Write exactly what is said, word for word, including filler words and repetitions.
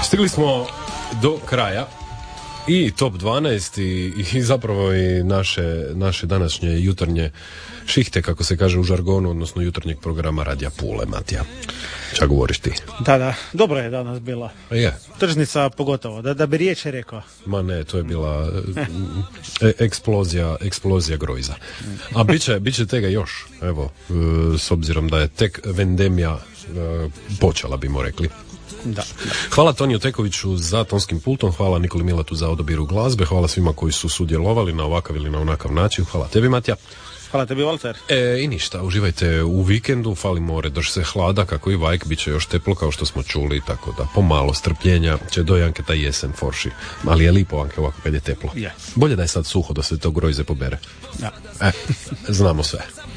Stigli smo do kraja i top dvanaest i, i zapravo i naše, naše današnje jutarnje šihte, kako se kaže u žargonu, odnosno jutarnjeg programa Radija Pule. Matija, ča govoriš ti? Da, da, dobro je danas bila. Je. Tržnica pogotovo, da, da bi riječ rekao. Ma ne, to je bila e, eksplozija, eksplozija grojza. A bit će, bit će tega još, evo, s obzirom da je tek vendemija počela, bimo rekli. Da, da. Hvala Toniju Tekoviću za tonskim pultom, hvala Nikoli Milatu za odabiru glazbe, hvala svima koji su sudjelovali na ovakav ili na onakav način, hvala tebi Matija. Hvala tebi, Walter. E, i ništa, uživajte u vikendu, fali more, drž se hlada, kako i vajk, bit će još teplo kao što smo čuli, tako da pomalo strpljenja će do Janke taj jesen forši. Ali je lipo, Anke, ovako kad je teplo. Yeah. Bolje da je sad suho, da se to grojze pobere. Ja. E, znamo sve.